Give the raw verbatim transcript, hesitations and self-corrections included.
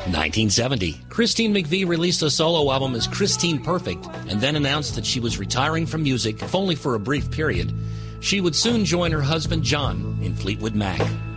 nineteen seventy, Christine McVie released a solo album as Christine Perfect and then announced that she was retiring from music, if only for a brief period. She would soon join her husband John in Fleetwood Mac.